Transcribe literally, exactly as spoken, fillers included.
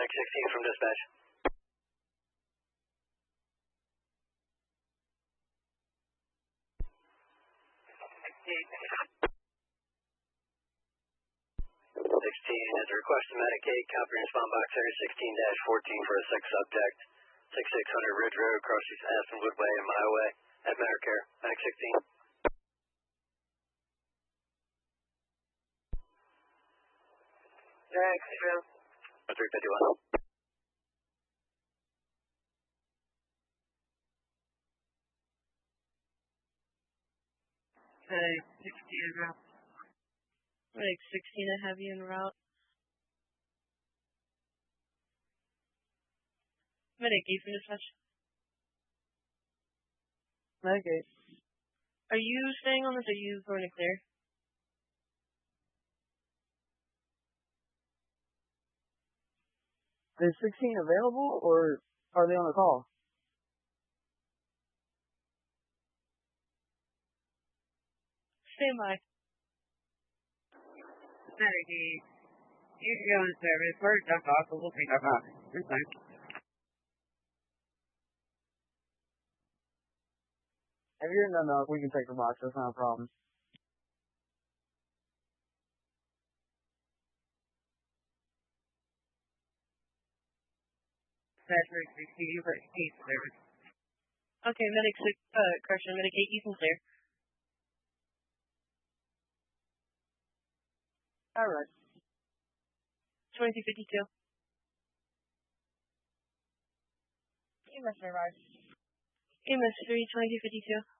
Medic sixteen from dispatch. sixteen has a request to Medic eight, copy respond box area sixteen dash fourteen for a sick subject. sixty-six hundred Ridge Road, crosses Aspenwood Way and My Way at Medicare. Medic sixteen. Thanks, Jim. three fifty-one. Medic sixteen en route. Medic sixteen, I have you en route. Medic eight from dispatch. Medic eight. Are you staying on this or are you going to clear? Is sixteen available or are they on the call? Stand by. Medic eight. You can go in service. We're jump off, so we'll pick up off. You're fine. If you're in enough, we can take the box. That's not a problem. Patrick sixteen, you for eight service. Okay, medic six, uh, correction, medic eight, you can clear. Alright. twenty-two fifty-two. E M S arrived. E M S three, twenty-two fifty-two.